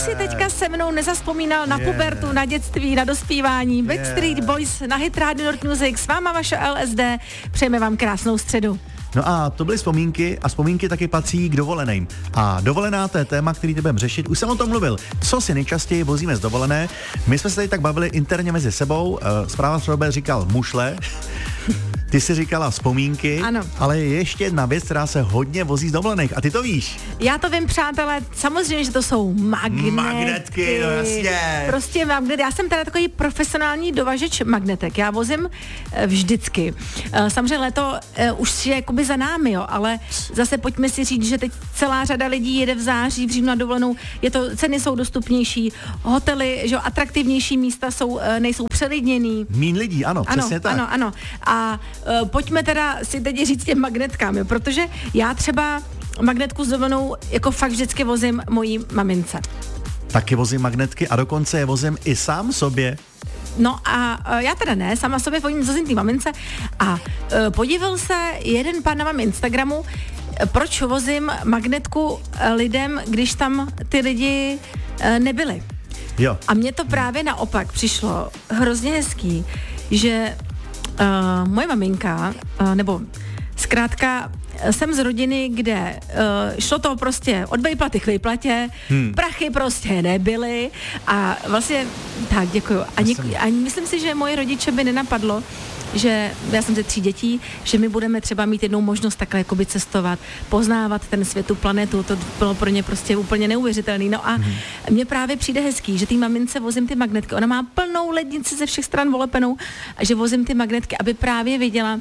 si teďka se mnou nezazpomínal na pubertu, na dětství, na dospívání. Backstreet Boys na Hit Radio Nord Music, s váma vaše LSD, přejeme vám krásnou středu. No a to byly vzpomínky a vzpomínky taky patří k dovoleným. A dovolená, to je téma, který ty budeme řešit. Už jsem o tom mluvil. Co si nejčastěji vozíme z dovolené? My jsme se tady tak bavili interně mezi sebou. Zpráva Robert říkal mušle. Ty jsi říkala vzpomínky, ano. Ale je ještě jedna věc, která se hodně vozí z dovolených. A ty to víš. Já to vím, přátelé, samozřejmě, že to jsou magnetky. No jasně. Prostě magnet. Já jsem teda takový profesionální dovažeč magnetek. Já vozím vždycky. Samozřejmě léto už je jakoby za námi, jo, ale zase pojďme si říct, že teď celá řada lidí jede v září, v říjnu na dovolenou. Ceny jsou dostupnější, hotely, že atraktivnější místa nejsou přelidněný. Míň lidí, ano, přesně tak. Ano. A pojďme teda si teď říct těm magnetkám, jo, protože já třeba magnetku s dovolenou jako fakt vždycky vozím mojí mamince. Taky vozím magnetky a dokonce je vozím i sám sobě. No a já teda ne, sama sobě vozím tý mamince a podíval se jeden pán na mém Instagramu, proč vozím magnetku lidem, když tam ty lidi nebyli. Jo. A mně to právě naopak přišlo hrozně hezký, že moje maminka, nebo zkrátka jsem z rodiny, kde šlo to prostě od vejplaty k vejplatě, prachy prostě nebyly a vlastně, tak děkuju. A myslím si, že moje rodiče by nenapadlo, že já jsem ze 3 dětí, že my budeme třeba mít jednou možnost takhle jakoby cestovat, poznávat ten svět, tu planetu, to bylo pro ně prostě úplně neuvěřitelný. No a mně právě přijde hezký, že tý mamince vozím ty magnetky, ona má plnou lednici ze všech stran volepenou, a že vozím ty magnetky, aby právě viděla,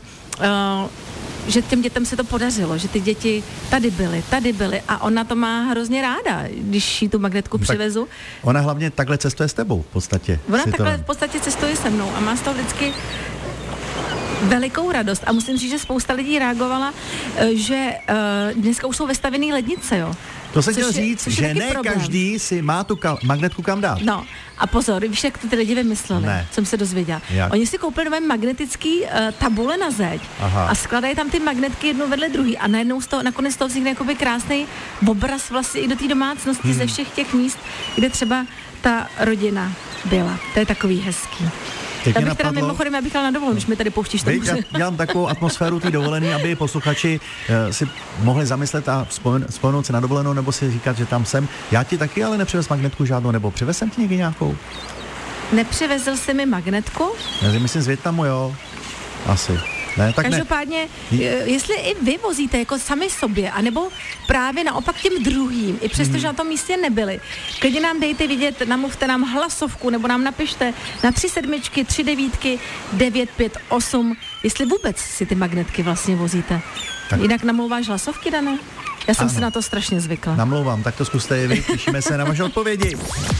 že těm dětem se to podařilo, že ty děti tady byly a ona to má hrozně ráda, když jí tu magnetku přivezu. Ona hlavně takhle cestuje s tebou v podstatě. Ona takhle v podstatě cestuje se mnou a má z toho vždycky velikou radost a musím říct, že spousta lidí reagovala, že dneska už jsou vestavený lednice, jo. To jsem chtěl říct, že ne problém. Každý si má tu magnetku kam dát. No a pozor, víš, jak to ty lidi vymysleli, jsem se dozvěděla. Jak? Oni si koupili nové magnetický tabule na zeď. Aha. A skladají tam ty magnetky jednu vedle druhý a najednou nakonec toho vznikne jakoby krásný obraz vlastně i do té domácnosti ze všech těch míst, kde třeba ta rodina byla. To je takový hezký. Já bych teda mimochodem, já bych jela na dovolenou, když mi tady pouštíš tam. Já dělám takovou atmosféru té dovolený, aby posluchači si mohli zamyslet a vzpomenout se na dovolenou, nebo si říkat, že tam jsem. Já ti taky ale nepřivez magnetku žádnou, nebo přivez jsem ti někdy nějakou? Nepřivezl jsi mi magnetku? Já myslím z Vietnamu, jo. Asi. Ne, tak každopádně, jestli i vy vozíte jako sami sobě, anebo právě naopak těm druhým, i přesto, že na tom místě nebyli, klidně nám dejte vidět, namluvte nám hlasovku, nebo nám napište na 3 sedmičky, 3 devítky, 958, jestli vůbec si ty magnetky vlastně vozíte. Tak. Jinak namlouváš hlasovky, Dane? Já jsem si na to strašně zvykla. Namlouvám, tak to zkuste i vy, těšíme se na vaše odpovědi.